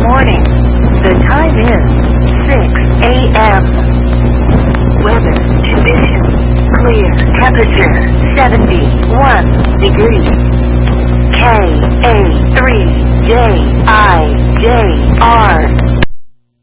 morning. The time is 6 a.m. Weather conditions clear. Temperature 71 degrees. KA3JIJR